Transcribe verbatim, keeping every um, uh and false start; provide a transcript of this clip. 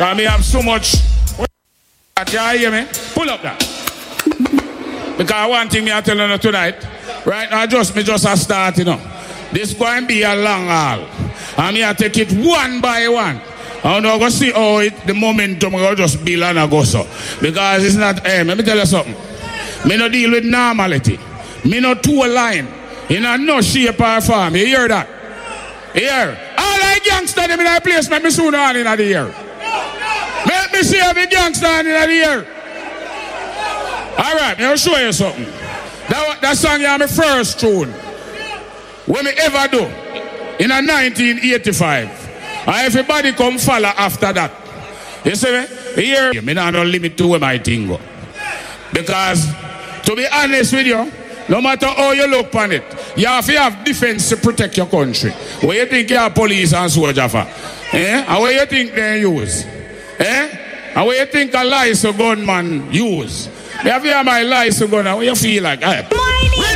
Because me have so much. You hear me? Pull up that. Because one thing me I tell you tonight, right now just me just a start, you know. This going to be a long haul. And me I take it one by one. And I'm going to see how it, the momentum will just build and go so. Because it's not, hey, let me tell you something. Me no deal with normality. Me no two line. In a no shape or form. You hear that? Here. All the gangsters in that place, make me soon on in the year. Let me see every gangster in the year. All right, I'll show you something. That, that song is my first tune. When me ever do. In a nineteen eighty-five. And everybody come follow after that. You see me? Here, me not no limit to where my thing go. Because, to be honest with you, no matter how you look on it, you have to have defense to protect your country. What you think you have police and soldier for? Eh? And what you think they use? Eh? And what you think a license gunman use? You have to have my license gun, and what you feel like? Eh?